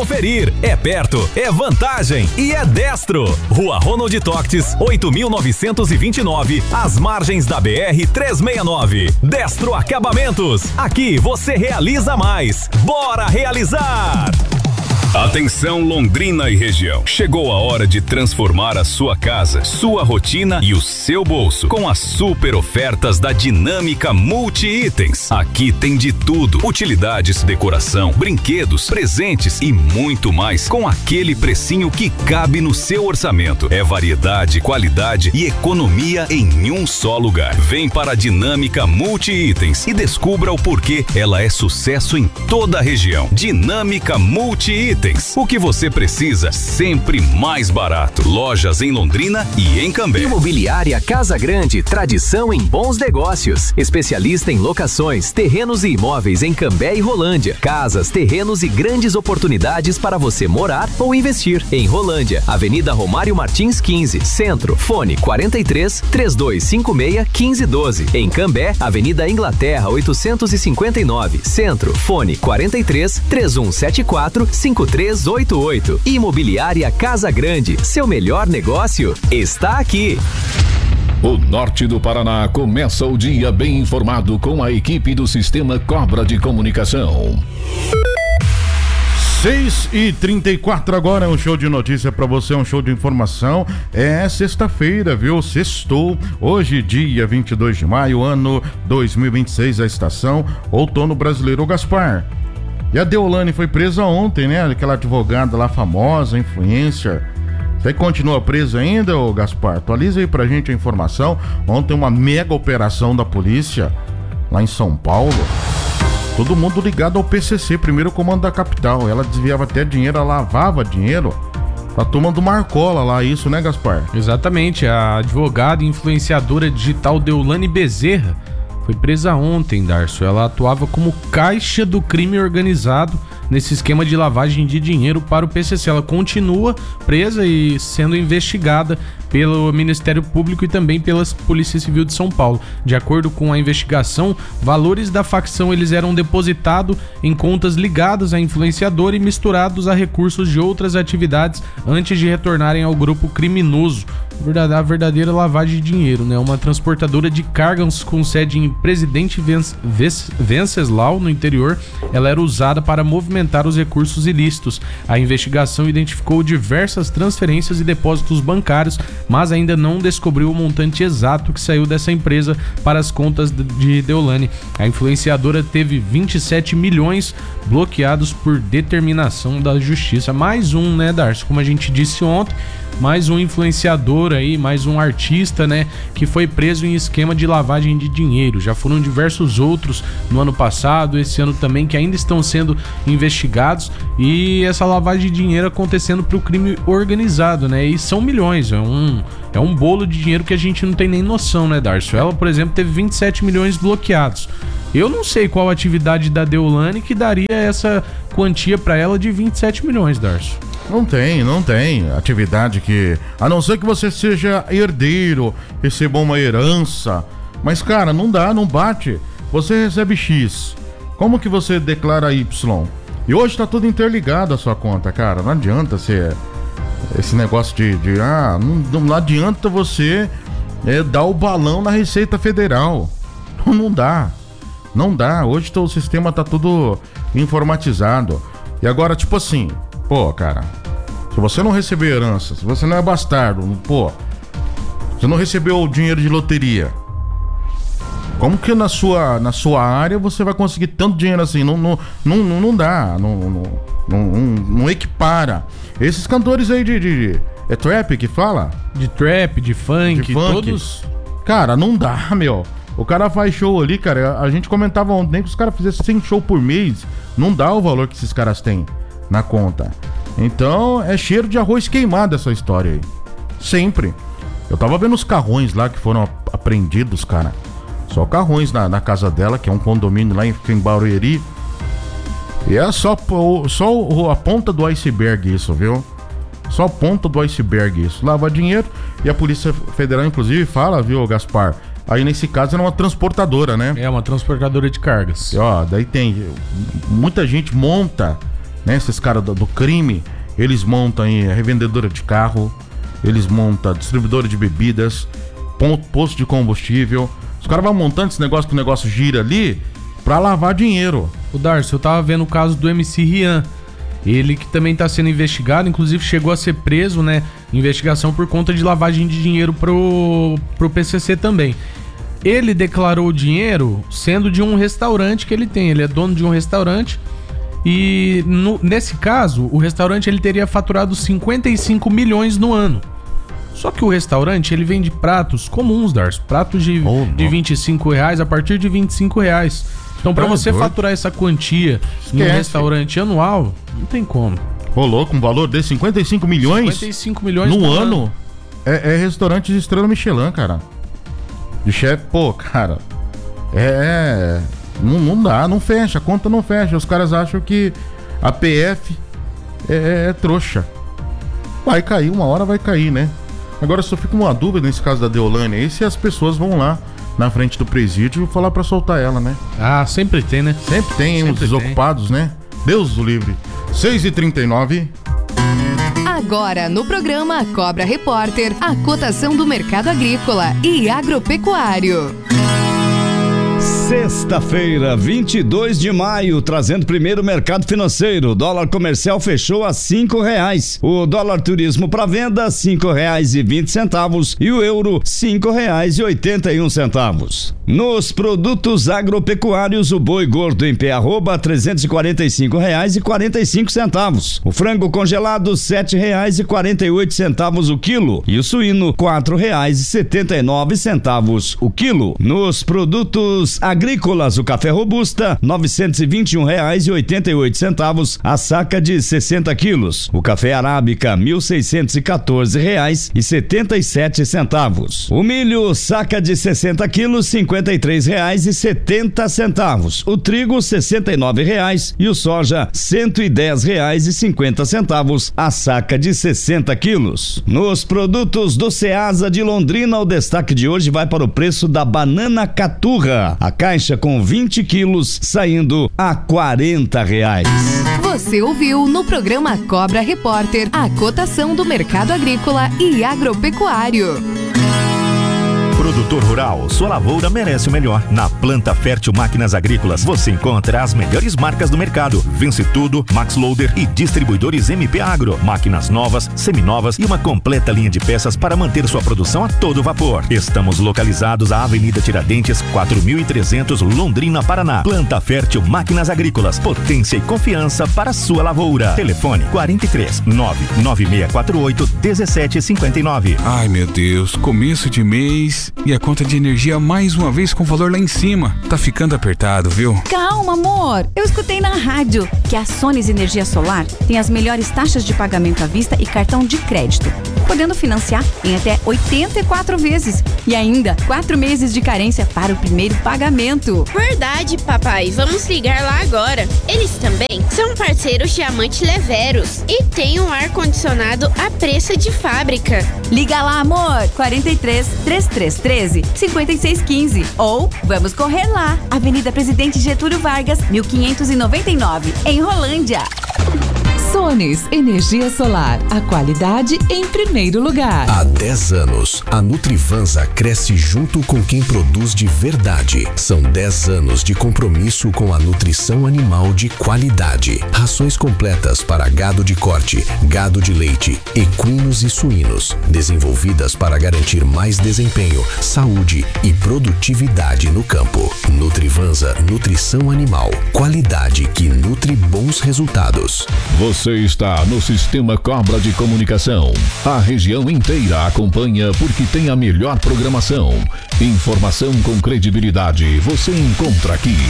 conferir. É perto, é vantagem e é Destro. Rua Ronald Toctes, 8.929, às margens da BR-369. Destro Acabamentos. Aqui você realiza mais. Bora realizar! Atenção Londrina e região. Chegou a hora de transformar a sua casa, sua rotina e o seu bolso com as super ofertas da Dinâmica Multi-Itens. Aqui tem de tudo: utilidades, decoração, brinquedos, presentes e muito mais com aquele precinho que cabe no seu orçamento. É variedade, qualidade e economia em um só lugar. Vem para a Dinâmica Multi-Itens e descubra o porquê ela é sucesso em toda a região. Dinâmica Multi-Itens. O que você precisa, sempre mais barato. Lojas em Londrina e em Cambé. Imobiliária Casa Grande, tradição em bons negócios. Especialista em locações, terrenos e imóveis em Cambé e Rolândia. Casas, terrenos e grandes oportunidades para você morar ou investir. Em Rolândia, Avenida Romário Martins 15, Centro. Fone 43 3256 1512. Em Cambé, Avenida Inglaterra 859, Centro. Fone 43 3174 5388. Imobiliária Casa Grande, seu melhor negócio está aqui. O norte do Paraná começa o dia bem informado com a equipe do Sistema Cobra de Comunicação. 6h34 agora, é um show de notícia pra você, um show de informação. É sexta-feira, viu? Sextou. Hoje, dia 22 de maio, ano 2026, a estação Outono Brasileiro. Ô Gaspar, e a Deolane foi presa ontem, né? Aquela advogada lá famosa, influencer. Você continua presa ainda, ô Gaspar? Atualiza aí pra gente a informação. Ontem uma mega operação da polícia lá em São Paulo. Todo mundo ligado ao PCC, primeiro comando da capital. Ela desviava até dinheiro, ela lavava dinheiro pra turma do Marcola lá, isso, né, Gaspar? Exatamente, a advogada e influenciadora digital Deolane Bezerra foi presa ontem, Darcio. Ela atuava como caixa do crime organizado nesse esquema de lavagem de dinheiro para o PCC. Ela continua presa e sendo investigada pelo Ministério Público e também pela Polícia Civil de São Paulo. De acordo com a investigação, valores da facção eles eram depositados em contas ligadas à influenciadora e misturados a recursos de outras atividades antes de retornarem ao grupo criminoso. A verdadeira lavagem de dinheiro, né? Uma transportadora de cargas com sede em Presidente Venceslau, no interior, ela era usada para movimentar os recursos ilícitos. A investigação identificou diversas transferências e depósitos bancários, mas ainda não descobriu o montante exato que saiu dessa empresa para as contas de Deolane. A influenciadora teve 27 milhões bloqueados por determinação da justiça. Mais um, né, Darcio? Como a gente disse ontem, mais um influenciador aí, mais um artista, né, que foi preso em esquema de lavagem de dinheiro. Já foram diversos outros no ano passado, esse ano também, que ainda estão sendo investigados, e essa lavagem de dinheiro acontecendo para o crime organizado, né, e são milhões, é um bolo de dinheiro que a gente não tem nem noção, né, Darcio? Ela, por exemplo, teve 27 milhões bloqueados. Eu não sei qual a atividade da Deolane que daria essa quantia para ela de 27 milhões, Darcio. Não tem atividade que... A não ser que você seja herdeiro, receba uma herança. Mas, cara, não dá, não bate. Você recebe X. Como que você declara Y? E hoje tá tudo interligado a sua conta, cara. Não adianta ser... Esse negócio não adianta você dar o balão na Receita Federal. Não dá. Hoje o sistema tá tudo informatizado. E agora, tipo assim... Pô, cara, se você não receber herança, se você não é bastardo, pô, você não recebeu dinheiro de loteria, como que na sua área você vai conseguir tanto dinheiro assim? Não dá, não equipara. Esses cantores aí é trap que fala? De trap, de funk, todos... Cara, não dá, meu. O cara faz show ali, cara, a gente comentava ontem, nem que os caras fizessem 100 show por mês, não dá o valor que esses caras têm na conta. Então é cheiro de arroz queimado essa história aí. Sempre. Eu tava vendo os carrões lá que foram apreendidos, cara. Só carrões na casa dela, que é um condomínio lá em Barueri. E é só a ponta do iceberg isso, viu? Só a ponta do iceberg isso. Lava dinheiro. E a Polícia Federal inclusive fala, viu, Gaspar? Aí nesse caso era uma transportadora, né? É, uma transportadora de cargas. E, ó, daí tem... Muita gente monta né? Esses caras do crime, eles montam revendedora de carro, eles montam distribuidora de bebidas, posto de combustível. Os caras vão montando esse negócio, que o negócio gira ali pra lavar dinheiro. O Darcy, eu tava vendo o caso do MC Rian. Ele que também tá sendo investigado, inclusive chegou a ser preso, né? Investigação por conta de lavagem de dinheiro pro PCC também. Ele declarou o dinheiro sendo de um restaurante que ele tem. Ele é dono de um restaurante e nesse caso, o restaurante ele teria faturado 55 milhões no ano. Só que o restaurante, ele vende pratos comuns, Darcy. Pratos de R$25, a partir de R$25. Então, pra você faturar essa quantia em um restaurante anual, não tem como. Ô, louco, um valor de 55 milhões? 55 milhões no ano? É restaurante de estrela Michelin, cara. De chefe, pô, cara. Não dá, não fecha, a conta não fecha. Os caras acham que a PF é trouxa. Vai cair, uma hora vai cair, né? Agora só fica uma dúvida nesse caso da Deolane aí, se as pessoas vão lá na frente do presídio falar pra soltar ela, né? Ah, sempre tem, né? Sempre tem uns desocupados, né? Deus o livre. 6h39. Agora no programa Cobra Repórter, a cotação do mercado agrícola e agropecuário. Sexta-feira, 22 de maio, trazendo primeiro o mercado financeiro. O dólar comercial fechou a R$5. O dólar turismo para venda, R$5,20 e o euro, R$5,81. Nos produtos agropecuários, o boi gordo em pé arroba, R$345,45. O frango congelado, R$7,48 o quilo. E o suíno, R$4,79 o quilo. Nos produtos agrícolas, o café robusta, R$921,88 a saca de 60 quilos. O café arábica, R$1.614,77. O milho, saca de 60 quilos, R$53,70. O trigo, R$69 e o soja, R$110,50 a saca de 60 quilos. Nos produtos do Ceasa de Londrina, o destaque de hoje vai para o preço da banana caturra. A caixa com 20 quilos saindo a R$40. Você ouviu no programa Cobra Repórter a cotação do mercado agrícola e agropecuário. Produtor rural, sua lavoura merece o melhor. Na Planta Fértil Máquinas Agrícolas, você encontra as melhores marcas do mercado. Vence Tudo, Max Loader e distribuidores MP Agro. Máquinas novas, seminovas e uma completa linha de peças para manter sua produção a todo vapor. Estamos localizados à Avenida Tiradentes, 4300, Londrina, Paraná. Planta Fértil Máquinas Agrícolas, potência e confiança para sua lavoura. Telefone 43 99648 1759. Ai, meu Deus, começo de mês e a conta de energia mais uma vez com o valor lá em cima. Tá ficando apertado, viu? Calma, amor. Eu escutei na rádio que a Sones Energia Solar tem as melhores taxas de pagamento à vista e cartão de crédito, podendo financiar em até 84 vezes e ainda 4 meses de carência para o primeiro pagamento. Verdade, papai. Vamos ligar lá agora. Eles também são parceiros Diamante Leveros e têm um ar-condicionado a preço de fábrica. Liga lá, amor. 43 3313 5615 ou vamos correr lá. Avenida Presidente Getúlio Vargas, 1599, em Rolândia. Sones Energia Solar, a qualidade em primeiro lugar. Há 10 anos, a Nutrivansa cresce junto com quem produz de verdade. São 10 anos de compromisso com a nutrição animal de qualidade. Rações completas para gado de corte, gado de leite, equinos e suínos, desenvolvidas para garantir mais desempenho, saúde e produtividade no campo. Nutrivansa Nutrição Animal, qualidade que nutre bons resultados. Você está no Sistema Cobra de Comunicação. A região inteira acompanha porque tem a melhor programação. Informação com credibilidade você encontra aqui.